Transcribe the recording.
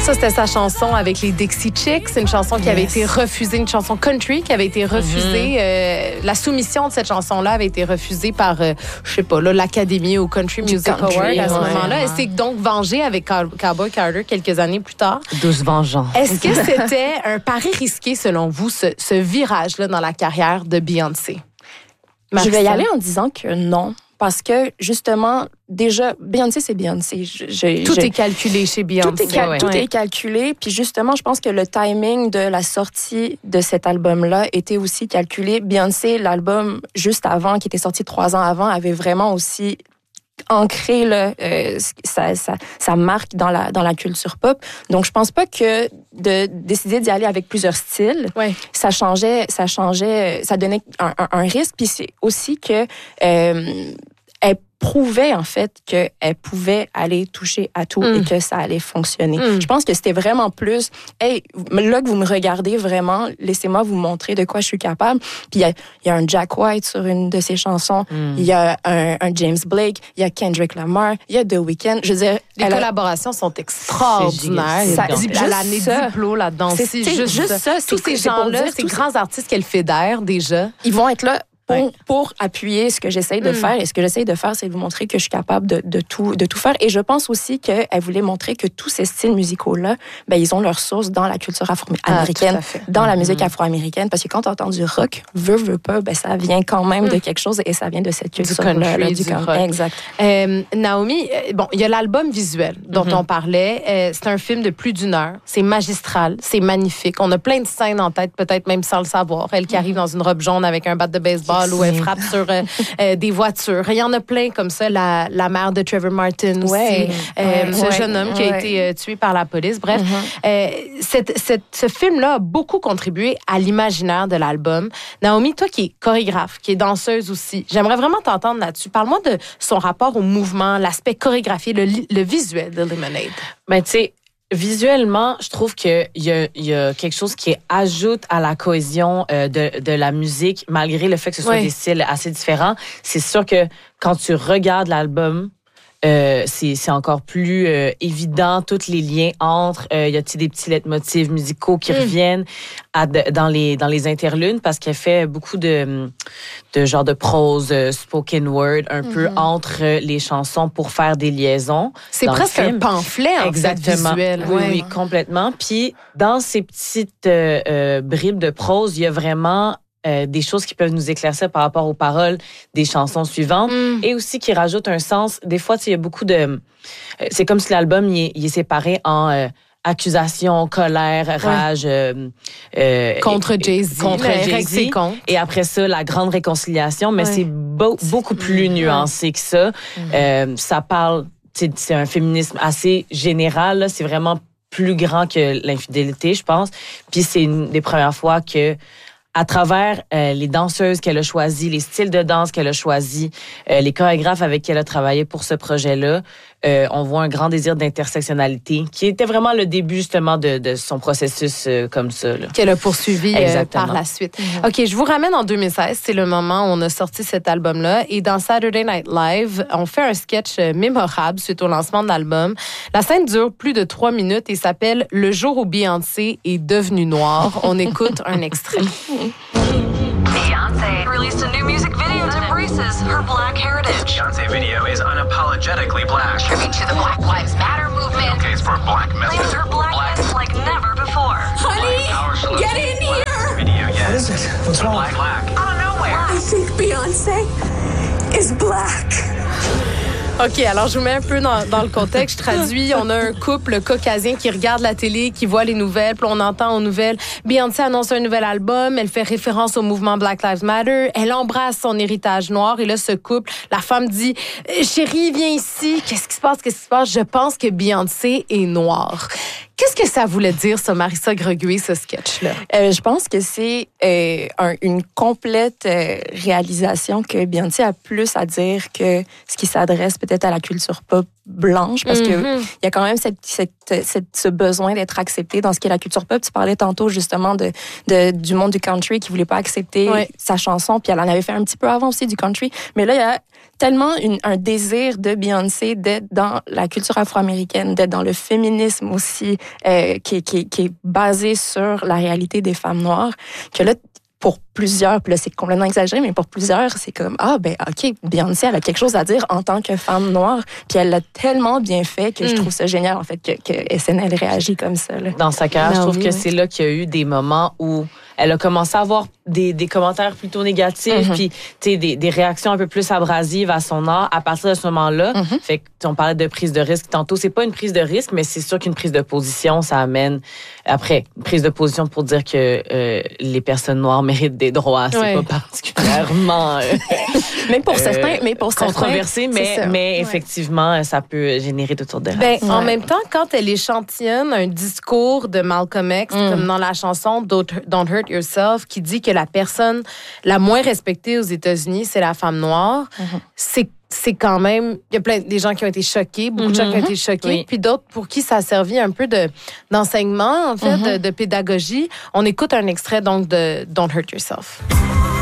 Ça, c'était sa chanson avec les Dixie Chicks. C'est une chanson qui avait été refusée, une chanson country qui avait été refusée. La soumission de cette chanson-là avait été refusée par, je sais pas, là, l'Académie au Country Music Award à ce moment-là. Elle s'est donc vengée avec Cowboy Carter quelques années plus tard. Douce vengeance. Est-ce que c'était un pari risqué, selon vous, ce virage-là dans la carrière de Beyoncé? Je vais y aller en disant que non. Parce que, justement, déjà, Beyoncé, c'est Beyoncé. Tout est calculé chez Beyoncé. Tout est calculé. Puis justement, je pense que le timing de la sortie de cet album-là était aussi calculé. Beyoncé, l'album juste avant, qui était sorti 3 ans avant, avait vraiment aussi ancré là, sa marque dans la culture pop. Donc, je pense pas que de décider d'y aller avec plusieurs styles, ça donnait un risque. Puis c'est aussi que elle prouvait en fait qu'elle pouvait aller toucher à tout et que ça allait fonctionner. Je pense que c'était vraiment plus, hey, là que vous me regardez vraiment, laissez-moi vous montrer de quoi je suis capable. Puis il y a un Jack White sur une de ses chansons, il y a un James Blake, il y a Kendrick Lamar, il y a The Weeknd. Je veux dire, les collaborations sont extraordinaires. Elle a amené Diplo là-dedans aussi. Juste ça. Tous ces gens-là, ces grands artistes qu'elle fédère déjà, ils vont être là pour appuyer ce que j'essaye de faire. Et ce que j'essaye de faire, c'est de vous montrer que je suis capable de tout faire. Et je pense aussi qu'elle voulait montrer que tous ces styles musicaux-là, ben, ils ont leur source dans la culture afro-américaine, dans la musique afro-américaine. Parce que quand tu entends du rock, veut pas, ben, ça vient quand même de quelque chose et ça vient de cette culture-là. Du country. Exact. Naomi, bon, il y a l'album visuel dont on parlait. C'est un film de plus d'1 heure. C'est magistral, c'est magnifique. On a plein de scènes en tête, peut-être même sans le savoir. Elle qui arrive dans une robe jaune avec un bat de baseball où elle frappe sur des voitures. Il y en a plein comme ça. La mère de Trevor Martin aussi. Ce jeune homme qui a été tué par la police. Bref, ce film-là a beaucoup contribué à l'imaginaire de l'album. Naomi, toi qui es chorégraphe, qui est danseuse aussi, j'aimerais vraiment t'entendre là-dessus. Parle-moi de son rapport au mouvement, l'aspect chorégraphié, le visuel de Lemonade. Ben, tu sais, visuellement, je trouve qu'il y a quelque chose qui ajoute à la cohésion de la musique, malgré le fait que ce soit des styles assez différents. C'est sûr que quand tu regardes l'album, c'est encore plus évident, tous les liens entre. Y a-t-il des petits leitmotifs musicaux qui reviennent dans les interludes, parce qu'elle fait beaucoup de genre de prose, spoken word, un peu entre les chansons pour faire des liaisons. C'est presque un pamphlet, en exactement. Fait, visuel. Oui, complètement. Puis, dans ces petites bribes de prose, il y a vraiment des choses qui peuvent nous éclaircir par rapport aux paroles des chansons suivantes et aussi qui rajoutent un sens. Des fois, il y a beaucoup de... c'est comme si l'album il est séparé en accusation, colère, rage... contre Jay-Z. Contre Jay-Z. Et après ça, la grande réconciliation. Mais c'est beaucoup plus nuancé que ça. Ça parle... C'est un féminisme assez général. Là. C'est vraiment plus grand que l'infidélité, je pense. Puis c'est une des premières fois que à travers les danseuses qu'elle a choisies, les styles de danse qu'elle a choisis, les chorégraphes avec qui elle a travaillé pour ce projet-là, on voit un grand désir d'intersectionnalité qui était vraiment le début justement de son processus comme ça. Là. Qu'elle a poursuivi par la suite. OK, je vous ramène en 2016. C'est le moment où on a sorti cet album-là. Et dans Saturday Night Live, on fait un sketch mémorable suite au lancement de l'album. La scène dure plus de 3 minutes et s'appelle « Le jour où Beyoncé est devenue noire ». On écoute un extrait. Beyoncé released a new music video that embraces her black heritage. Beyoncé video is unapologetically black. Tribute to the Black Lives Matter movement. Case for black Claims message. her blackness like never before. Honey, get in here! Video, yes. What is it? What's wrong? Black. Out of nowhere. I think Beyoncé is black. OK, alors je vous mets un peu dans le contexte. Je traduis. On a un couple caucasien qui regarde la télé, qui voit les nouvelles. Puis on entend aux nouvelles, Beyoncé annonce un nouvel album. Elle fait référence au mouvement Black Lives Matter. Elle embrasse son héritage noir. Et là, ce couple, la femme dit, chérie, viens ici. Qu'est-ce qui se passe? Je pense que Beyoncé est noire. Qu'est-ce que ça voulait dire, ça, Marissa Greguet, ce sketch-là? Je pense que c'est une complète réalisation que Beyoncé a plus à dire que ce qui s'adresse peut-être à la culture pop blanche, parce que il y a quand même ce besoin d'être accepté dans ce qui est la culture pop. Tu parlais tantôt justement du monde du country qui voulait pas accepter sa chanson, puis elle en avait fait un petit peu avant aussi du country. Mais là, il y a tellement un désir de Beyoncé d'être dans la culture afro-américaine, d'être dans le féminisme aussi, qui est basé sur la réalité des femmes noires, que là, pour plusieurs, puis là, c'est complètement exagéré, mais pour plusieurs, c'est comme, OK, Beyoncé, elle a quelque chose à dire en tant que femme noire, puis elle l'a tellement bien fait que je trouve ça génial, en fait, que SNL réagit comme ça. Là. Dans sa carrière, je trouve que c'est là qu'il y a eu des moments où elle a commencé à avoir des commentaires plutôt négatifs, puis des réactions un peu plus abrasives à son art à partir de ce moment-là. Fait que on parlait de prise de risque tantôt. C'est pas une prise de risque, mais c'est sûr qu'une prise de position, ça amène après une prise de position pour dire que les personnes noires méritent des droits. C'est pas particulièrement controversé, mais effectivement, ça peut générer toutes sortes de réactions. En même temps, quand elle échantillonne un discours de Malcolm X, comme dans la chanson Don't Hurt Yourself, qui dit que la personne la moins respectée aux États-Unis, c'est la femme noire, c'est quand même... Il y a des gens qui ont été choqués, beaucoup de gens qui ont été choqués, puis d'autres pour qui ça a servi un peu d'enseignement, en fait, de pédagogie. On écoute un extrait, donc, de Don't Hurt Yourself.